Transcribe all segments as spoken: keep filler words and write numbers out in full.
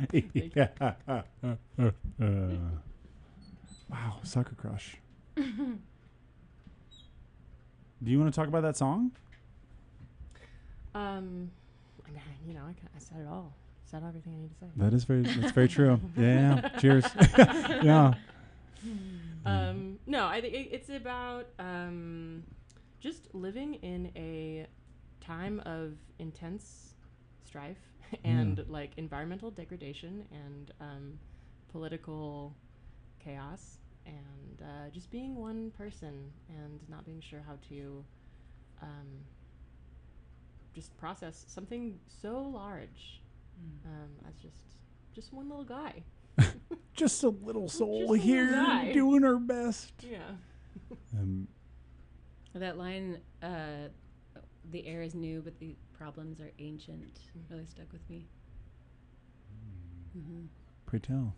yeah. Uh, uh, uh. Wow, Sucker Crush. Do you want to talk about that song? Um, I mean, you know, I, ca- I said it all. Said everything I need to say. That is very. That's very true. Yeah. yeah. Cheers. yeah. Um, no, I think it, it's about um, just living in a time of intense strife and Yeah. like environmental degradation and um, political chaos and uh, just being one person and not being sure how to um, just process something so large um, as just just one little guy. Just a little soul Just a little here guy. doing her best. Yeah. Um, That line, uh, the air is new, but the problems are ancient, really stuck with me. Mm-hmm. pray tell.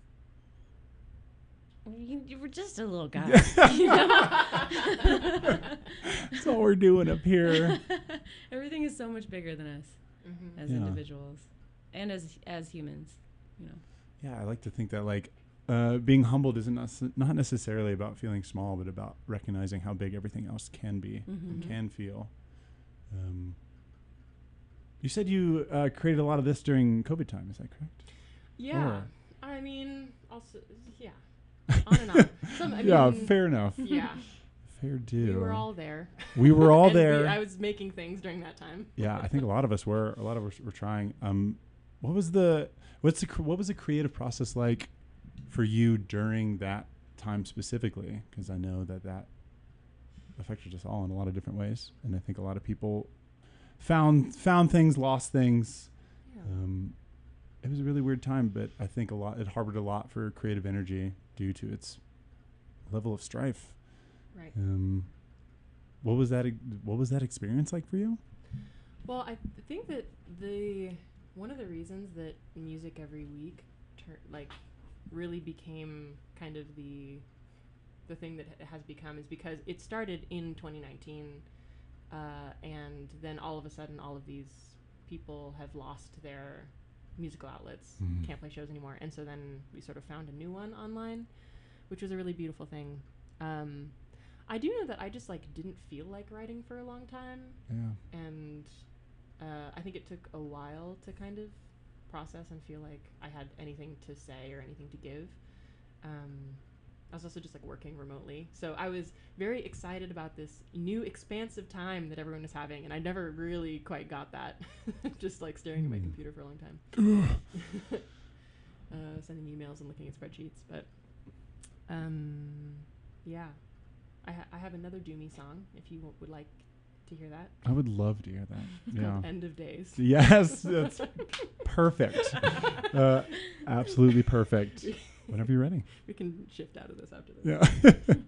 You, you were just a little guy. You know? That's all we're doing up here. Everything is so much bigger than us Mm-hmm. as Yeah. individuals and as as humans. You know. Yeah, I like to think that like uh, being humbled isn't nece- not necessarily about feeling small, but about recognizing how big everything else can be and Mhm. can feel. Um, you said you uh, created a lot of this during COVID time. Is that correct? Yeah. Or- I mean, also, yeah. On and on. Some, I yeah, mean, fair enough. Yeah. Fair do. We were all there. We were all And we- there. I was making things during that time. Yeah, I think a lot of us were. A lot of us were trying. Um, what was the what's the cr- what was the creative process like for you during that time specifically? Because I know that that affected us all in a lot of different ways, and I think a lot of people found found things, lost things. Yeah. Um, it was a really weird time, but I think a lot it harbored a lot for creative energy due to its level of strife. Right. Um, what was that? e- What was that experience like for you? Well, I th- think that the one of the reasons that music every week, tur- like, really became kind of the the thing that it has become is because it started in twenty nineteen, uh, and then all of a sudden, all of these people have lost their musical outlets, Mhm. can't play shows anymore, and so then we sort of found a new one online, which was a really beautiful thing. Um, I do know that I just like didn't feel like writing for a long time, Yeah. and uh, I think it took a while to kind of process and feel like I had anything to say or anything to give. Um, I was also just like working remotely, so I was very excited about this new expansive time that everyone was having, and I never really quite got that. Just like staring at my Hmm. computer for a long time, uh, sending emails and looking at spreadsheets. But um, yeah, I, ha- I have another Doomy song if you w- would like to hear that. I would love to hear that. It's Yeah. called End of Days. Yes, that's perfect. Uh, absolutely perfect. Whenever you're ready. We can shift out of this after this. Yeah.